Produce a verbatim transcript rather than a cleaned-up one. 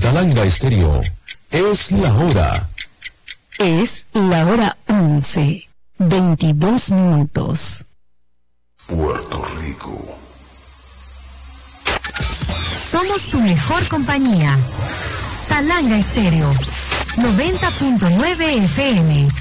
Talanga Estéreo. Es la hora. Es la hora once, veintidós minutos. Puerto Rico. Somos tu mejor compañía. Talanga Estéreo, noventa punto nueve F M,